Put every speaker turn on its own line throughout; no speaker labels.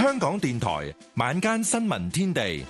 香港電台晚間新聞天地，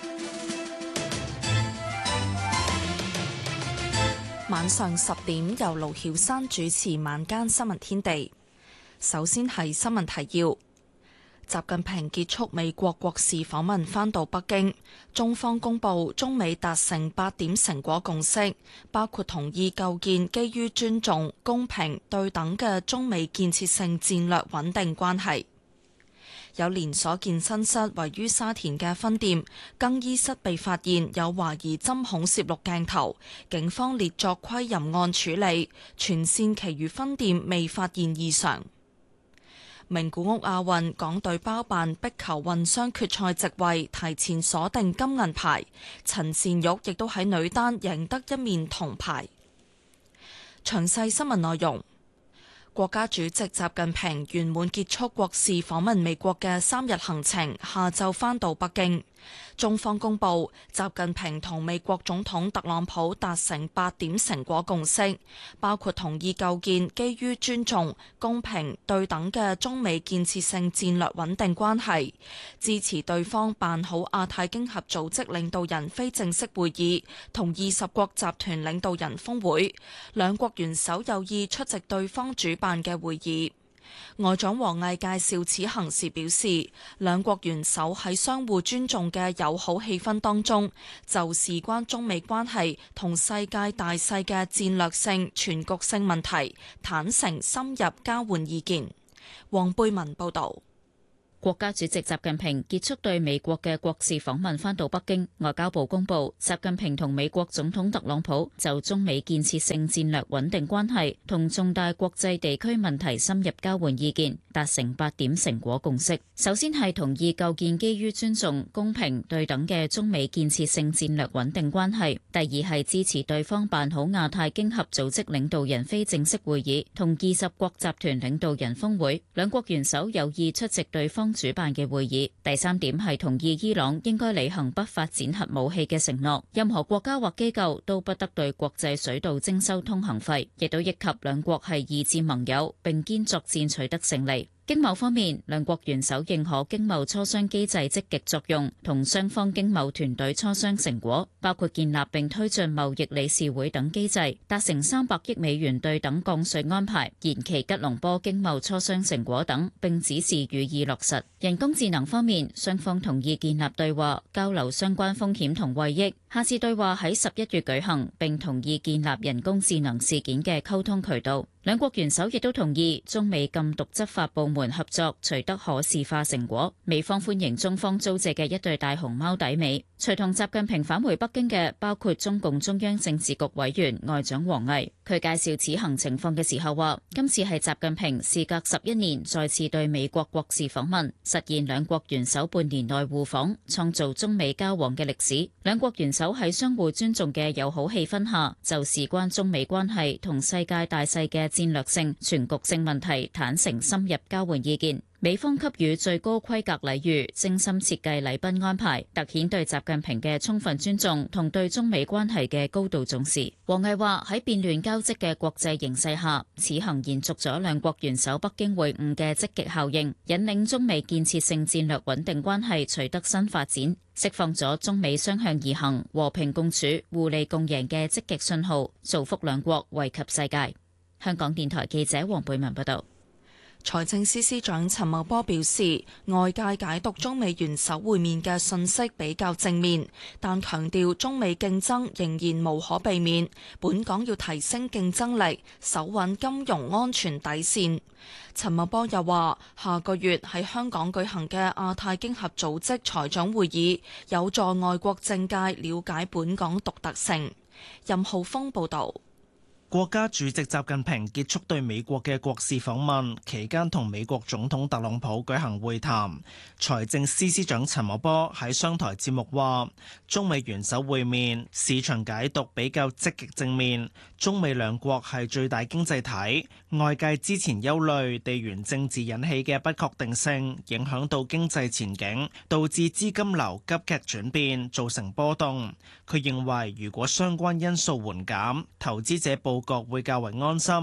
晚上10點由盧曉珊主持晚間新聞天地。首先係新聞提要：習近平結束美國國事訪問返到北京，中方公布中美達成8點成果共識，包括同意構建基於尊重、公平、對等嘅中美建設性戰略穩定關係。有連鎖健身室位於沙田嘅分店更衣室被發現有懷疑針孔攝錄鏡頭，警方列作窺淫案處理，全線其餘分店未發現異常。名古屋亞運港隊包辦壁球混雙決賽席位提前鎖定金銀牌，陳善玉亦都喺女單贏得一面銅牌。詳細新聞內容。國家主席習近平圓滿結束國事訪問美國嘅3日行程，下晝返到北京。中方公布，習近平同美國總統特朗普達成8點成果共識，包括同意構建基於尊重、公平、對等嘅中美建設性戰略穩定關係，支持對方辦好亞太經合組織領導人非正式會議同20國集團領導人峰會，兩國元首有意出席對方主辦嘅會議。外長王毅介紹此行時表示，兩國元首喺相互尊重嘅友好氣氛當中，就事關中美關係同世界大勢嘅戰略性、全局性問題，坦誠深入交換意見。黃貝文報導。
國家主席習近平結束對美國嘅國事訪問返到北京，外交部公布，習近平同美國總統特朗普就中美建設性戰略穩定關係同重大國際地區問題深入交換意見，達成8點成果共識。首先係同意構建基於尊重、公平、對等嘅中美建設性戰略穩定關係。第二係支持對方辦好亞太經合組織領導人非正式會議同20國集團領導人峰會，兩國元首有意出席對方主辦嘅會議。第三點係同意伊朗應該履行不發展核武器嘅承諾，任何國家或機構都不得對國際水道徵收通行費，亦都憶及兩國係義戰盟友，並肩作戰取得勝利。經貿方面，兩國元首認可經貿磋商機制積極作用，同雙方經貿團隊磋商成果，包括建立並推進貿易理事會等機制，達成300億美元對等降稅安排，延期吉隆坡經貿磋商成果等，並指示予以落實。人工智能方面，雙方同意建立對話，交流相關風險同惠益。下次對話喺11月舉行，並同意建立人工智能事件嘅溝通渠道。兩國元首亦都同意中美禁毒執法部門合作取得可視化成果。美方歡迎中方租借嘅一對大熊貓底尾。隨同習近平返回北京嘅包括中共中央政治局委員外長王毅。佢介紹此行情況嘅時候話，今次係習近平事隔11年再次對美國國事訪問，實現兩國元首半年內互訪，創造中美交往嘅歷史。兩國元首喺相互尊重嘅友好氣氛下，就事關中美關係同世界大勢嘅戰略性、全局性問題坦誠深入交換意見。美方給予最高規格禮遇，精心設計禮賓安排，凸顯對習近平嘅充分尊重同對中美關係嘅高度重視。王毅話，喺變亂交織嘅國際形勢下，此行延續咗兩國元首北京會晤嘅積極效應，引領中美建設性戰略穩定關係取得新發展，釋放咗中美相向而行、和平共處、互利共贏嘅積極信號，造福兩國，惠及世界。香港電台記者黃貝文報道。
財政司司長陳茂波表示，外界解讀中美元首會面嘅信息比較正面，但強調中美競爭仍然無可避免，本港要提升競爭力，守穩金融安全底線。陳茂波又話，下個月喺香港舉行嘅亞太經合組織財長會議，有助外國政界了解本港獨特性。任浩峰報導。
國家主席習近平結束對美國嘅國事訪問期間，同美國總統特朗普舉行會談。財政司司長陳茂波喺商台節目話，中美元首會面市場解讀比較積極正面，中美兩國係最大經濟體，外界之前憂慮地緣政治引起嘅不確定性影響到經濟前景，導致資金流急劇轉變，造成波動。佢認為如果相關因素緩減，投資者報覺會較為安心。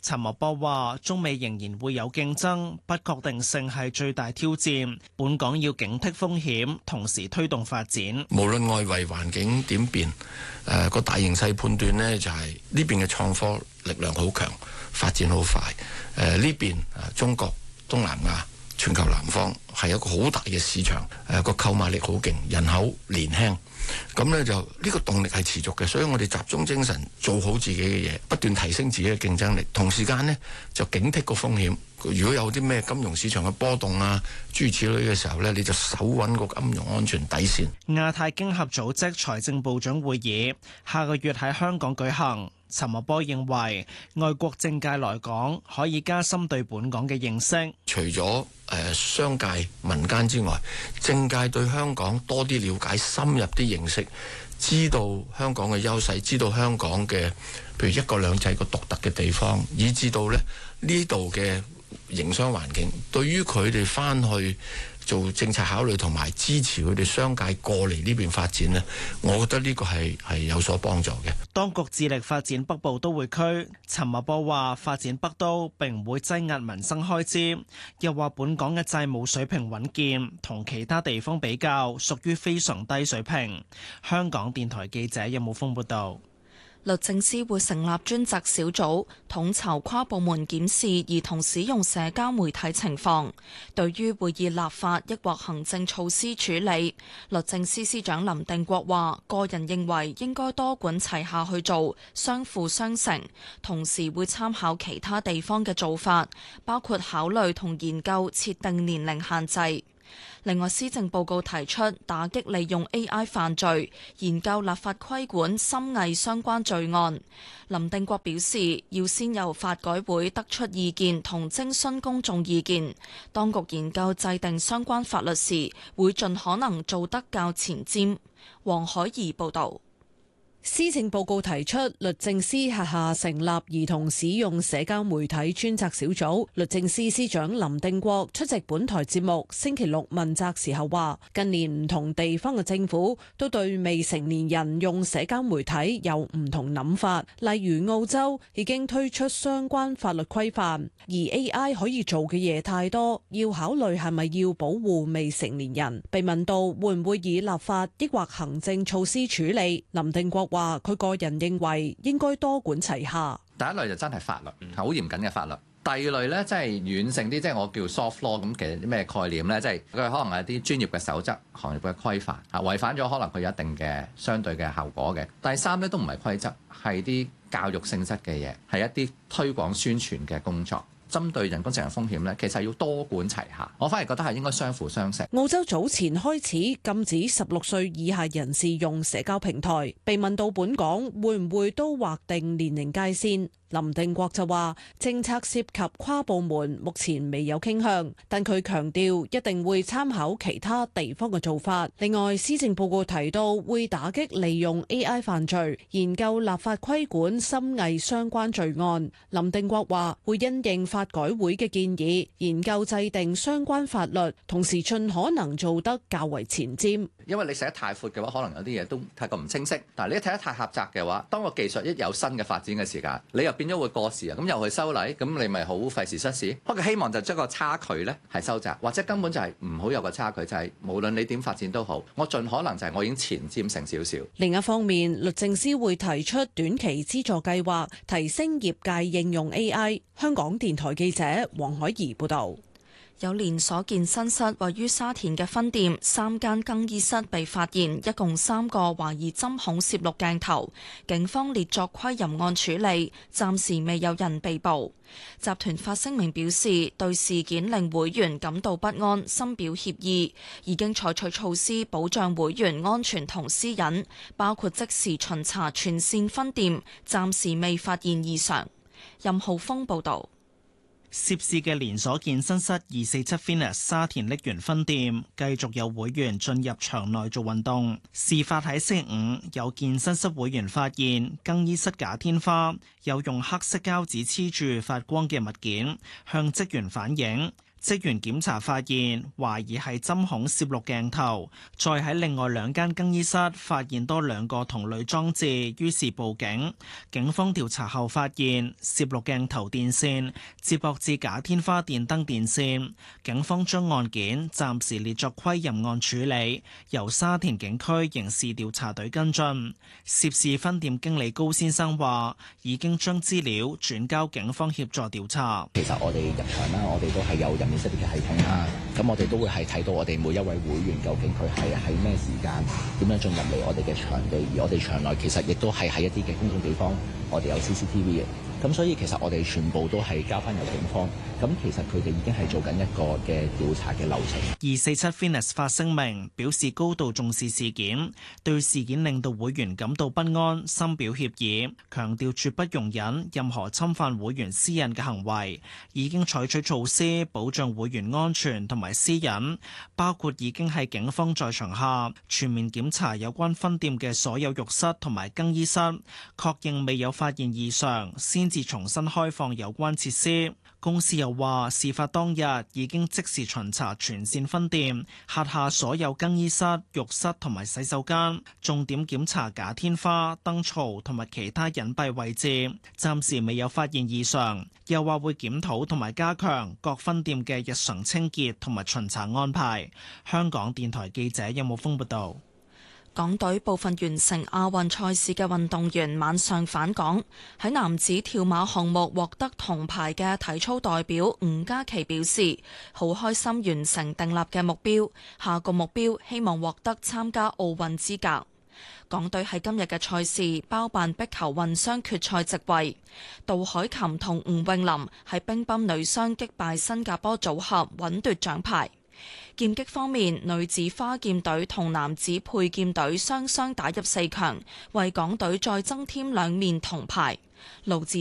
陳茂波話：中美仍然會有競爭，不確定性係最大挑戰。本港要警惕風險，同時推動發展。
無論外圍環境點變，個大形勢判斷呢就係呢邊嘅創科力量好強，發展好快。呢邊中國、東南亞、全球南方係一個好大嘅市場，個購買力好勁，人口年輕。咁呢就呢個動力係持續嘅，所以我哋集中精神做好自己嘅嘢，不斷提升自己嘅競爭力。同時間呢，就警惕個風險。如果有啲咩金融市場嘅波動啊，諸如此類嘅時候呢，你就守穩個金融安全底線。
亞太經合組織財政部長會議下個月喺香港舉行。陳茂波認為，外國政界來港可以加深對本港嘅認識。
除咗商界民間之外，政界對香港多啲了解、深入啲認識，知道香港嘅優勢，知道香港嘅譬如一國兩制個獨特嘅地方，以至到呢度嘅營商環境，對於佢哋返去做政策考慮同埋支持佢哋商界過嚟呢邊發展呢，我覺得呢個係有所幫助嘅。
當局致力發展北部都會區，陳茂波話發展北都並唔會擠壓民生開支，又話本港嘅債務水平穩健，同其他地方比較屬於非常低水平。香港電台記者任武峯報道。
律政司會成立專責小組，統籌跨部門檢視兒童使用社交媒體情況。對於會以立法抑或行政措施處理，律政司司長林定國話：個人認為應該多管齊下去做，相輔相成。同時會參考其他地方嘅做法，包括考慮同研究設定年齡限制。另外，施政報告提出打擊利用 AI 犯罪，研究立法規管深偽相關罪案。林定國表示，要先由法改會得出意見同徵詢公眾意見，當局研究制定相關法律時，會盡可能做得較前瞻。黃海怡報導。
施政報告提出，律政司轄下成立兒童使用社交媒體專責小組。律政司司長林定國出席本台節目星期六問責時候話，近年唔同地方嘅政府都對未成年人用社交媒體有唔同諗法，例如澳洲已經推出相關法律規範，而 AI 可以做嘅嘢太多，要考慮係咪要保護未成年人。被問到會唔會以立法抑或行政措施處理，林定國話佢個人認為應該多管齊下。
第一類就真係法律，好嚴謹嘅法律。第二類呢，即係軟性啲，即係我叫 soft law。咁其實啲咩概念呢？即係佢可能係啲專業嘅守則、行業嘅規範，違反咗可能佢有一定嘅相對嘅後果嘅。第三呢，都唔係規則，係啲教育性質嘅嘢，係一啲推廣宣傳嘅工作。針對人工智能風險呢，其實要多管齊下。我反而覺得係應該相輔相成。
澳洲早前開始禁止16歲以下人士用社交平台，被問到本港會唔會都劃定年齡界線，林定國就話政策涉及跨部門，目前未有傾向，但佢強調一定會參考其他地方嘅做法。另外，施政報告提到會打擊利用 AI 犯罪，研究立法規管深偽相關罪案。林定國話會因應法改會嘅建議，研究制定相關法律，同時盡可能做得較為前瞻。
因為你寫得太闊嘅話，可能有啲嘢都太過唔清晰。但係你一睇得太狹窄嘅話，當個技術一有新嘅發展嘅時間，你又變咗會過時啊！咁又去修例，咁你咪好費時失事。不過希望就將個差距呢係收窄，或者根本就係唔好有個差距，就係無論你點發展都好，我盡可能就係我已經前瞻成少少。
另一方面，律政司會提出短期資助計劃，提升業界應用 AI。香港電台記者黃海怡報導。
有連鎖健身室位於沙田嘅分店，3間更衣室被發現一共3個懷疑針孔攝錄鏡頭，警方列作窺淫案處理，暫時未有人被捕。集團發聲明表示，對事件令會員感到不安，深表歉意，已經採取措施保障會員安全同私隱，包括即時巡查全線分店，暫時未發現異常。任浩峰報導。
涉事嘅連鎖健身室247 Fitness 沙田瀝源分店繼續有會員進入場內做運動。事發喺星期五，有健身室會員發現更衣室假天花有用黑色膠紙黐住發光嘅物件，向職員反映。 職員檢查發現懷疑係針孔攝錄鏡頭，再喺另外2間更衣室發現多2個同類裝置，於是報警。警方調查後發現攝錄鏡頭電線接駁至假天花電燈電線，警方將案件暫時列作窺淫案處理，由沙田警區刑事調查隊跟進。涉事分店經理高先生話，已經將資料轉交警方協助調查。
其實我哋入場啦，我哋都係有人面識別嘅系統啦，咁我哋都會係睇到我哋每一位會員究竟佢係喺咩時間點樣進入嚟我哋嘅場地，而我哋場內其實亦都係喺一啲嘅公眾地方，我哋有 CCTV 嘅。咁所以其實我哋全部都係交翻由警方，咁其實佢哋已經係做緊一個嘅調查嘅流程。
247 Fitness 發聲明表示高度重視事件，對事件令到會員感到不安，深表歉意，強調絕不容忍任何侵犯會員私隱嘅行為，已經採取措施保障會員安全同埋私隱，包括已經喺警方在場下全面檢查有關分店嘅所有浴室同埋更衣室，確認未有發現異常，先至重新開放有關設施。公司又話，事發當日已經即時巡查全線分店轄下所有更衣室、浴室同埋洗手間，重點檢查假天花、燈槽同埋其他隱蔽位置，暫時未有發現異常。又話會檢討同埋加強各分店嘅日常清潔同埋巡查安排。香港電台記者任武峰報道。
港隊部分完成亞運賽事嘅運動員晚上返港，喺男子跳馬項目獲得銅牌嘅體操代表吳嘉琪表示，好開心完成訂立嘅目標，下個目標希望獲得參加奧運資格。港隊喺今日嘅賽事包辦壁球混雙決賽席位，杜海琴同吳詠琳喺乒乓女雙擊敗新加坡組合，穩奪獎牌。劍擊方面，女子花劍隊同男子佩劍隊雙雙打入4強，為港隊再增添2面銅牌。盧志